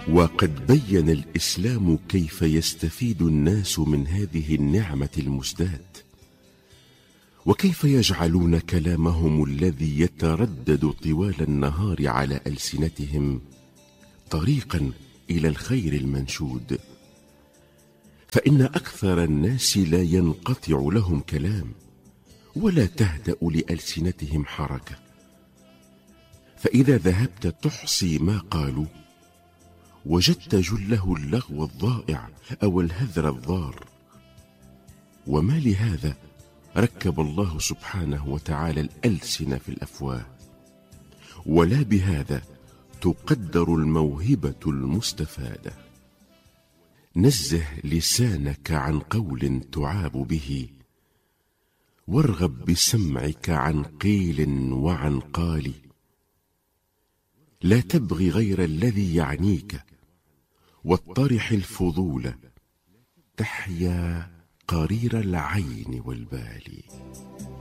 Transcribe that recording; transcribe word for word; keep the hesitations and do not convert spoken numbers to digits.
وقد بين الإسلام كيف يستفيد الناس من هذه النعمة المزداد، وكيف يجعلون كلامهم الذي يتردد طوال النهار على ألسنتهم طريقا إلى الخير المنشود. فإن أكثر الناس لا ينقطع لهم كلام ولا تهدأ لألسنتهم حركة، فإذا ذهبت تحصي ما قالوا وجدت جله اللغو الضائع أو الهذر الضار. وما لهذا ركب الله سبحانه وتعالى الألسن في الأفواه، ولا بهذا تقدر الموهبة المستفادة. نزه لسانك عن قول تعاب به، وارغب بسمعك عن قيل وعن قال. لا تبغ غير الذي يعنيك، واطرح الفضول تحيا قرير العين والبال.